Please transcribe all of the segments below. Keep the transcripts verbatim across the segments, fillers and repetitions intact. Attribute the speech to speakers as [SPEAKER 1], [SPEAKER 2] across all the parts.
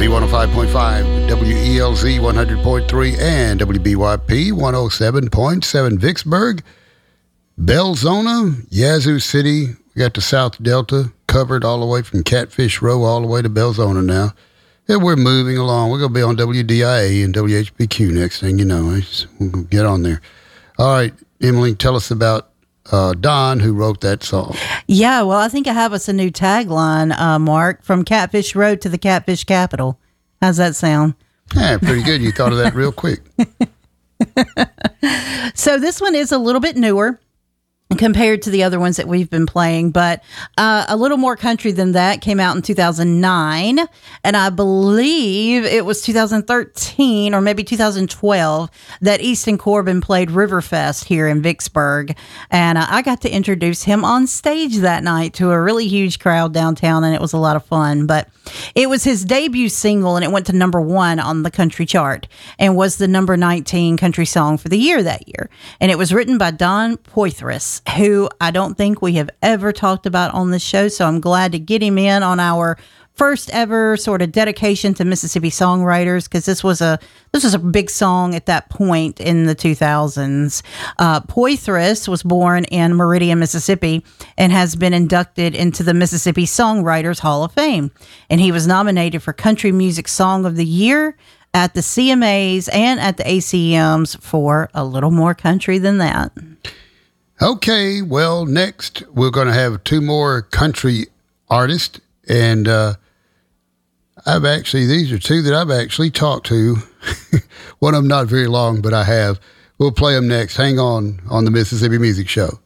[SPEAKER 1] Z one oh five point five, W E L Z one hundred point three, and W B Y P one oh seven point seven Vicksburg, Belzona, Yazoo City. We got the South Delta covered all the way from Catfish Row all the way to Belzona now. And we're moving along. We're going to be on W D I A and W H B Q next thing you know. We'll get on there. All right, Emily, tell us about uh, Don, who wrote that song.
[SPEAKER 2] Yeah, well, I think I have us a new tagline, uh, Mark, from Catfish Road to the Catfish Capital. How's that sound?
[SPEAKER 1] Yeah, pretty good. You thought of that real quick.
[SPEAKER 2] So this one is a little bit newer compared to the other ones that we've been playing, but uh, a little more country than that. Came out in two thousand nine, and I believe it was two thousand thirteen or maybe two thousand twelve that Easton Corbin played Riverfest here in Vicksburg, and uh, I got to introduce him on stage that night to a really huge crowd downtown, and it was a lot of fun. But it was his debut single, and it went to number one on the country chart and was the number nineteen country song for the year that year. And it was written by Don Poythress, who I don't think we have ever talked about on this show. So I'm glad to get him in on our first ever sort of dedication to Mississippi songwriters, because this was a this was a big song at that point in the two thousands. Uh, Poythress was born in Meridian, Mississippi, and has been inducted into the Mississippi Songwriters Hall of Fame. And he was nominated for Country Music Song of the Year at the C M As and at the A C Ms for A Little More Country Than That.
[SPEAKER 1] Okay, well, next we're going to have two more country artists, and uh, I've actually, these are two that I've actually talked to. One of them not very long, but I have. We'll play them next. Hang on on the Mississippi Music Show.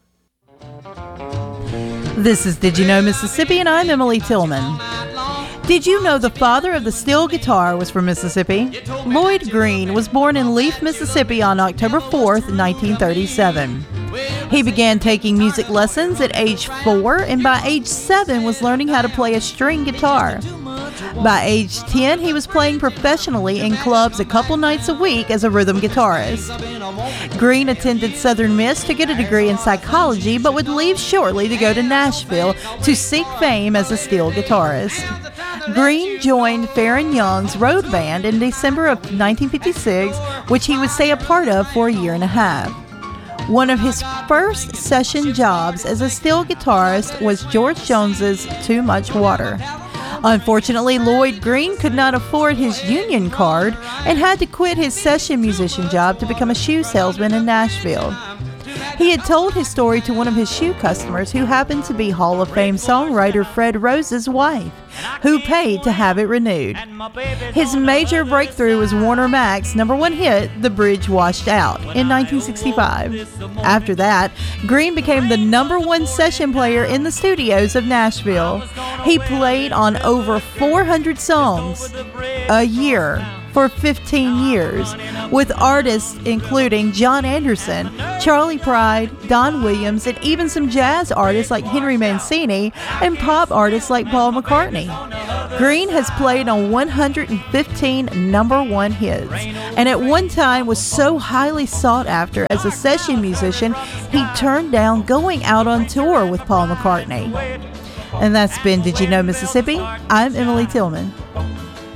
[SPEAKER 2] This is Did You Know Mississippi, and I'm Emily Tillman. Did you know the father of the steel guitar was from Mississippi? Lloyd Green was born in Leaf, Mississippi on October fourth, nineteen thirty-seven. He began taking music lessons at age four, and by age seven was learning how to play a string guitar. By age ten, he was playing professionally in clubs a couple nights a week as a rhythm guitarist. Green attended Southern Miss to get a degree in psychology, but would leave shortly to go to Nashville to seek fame as a steel guitarist. Green joined Farron Young's road band in December of nineteen fifty-six, which he would stay a part of for a year and a half. One of his first session jobs as a steel guitarist was George Jones's Too Much Water. Unfortunately, Lloyd Green could not afford his union card and had to quit his session musician job to become a shoe salesman in Nashville. He had told his story to one of his shoe customers, who happened to be Hall of Fame songwriter Fred Rose's wife, who paid to have it renewed. His major breakthrough was Warner Mac's number one hit, The Bridge Washed Out, in nineteen sixty-five. After that, Green became the number one session player in the studios of Nashville. He played on over four hundred songs a year for fifteen years, with artists including John Anderson, Charlie Pride, Don Williams, and even some jazz artists like Henry Mancini and pop artists like Paul McCartney. Green has played on one hundred fifteen number one hits, and at one time was so highly sought after as a session musician, he turned down going out on tour with Paul McCartney. And that's been Did You Know Mississippi? I'm Emily Tillman.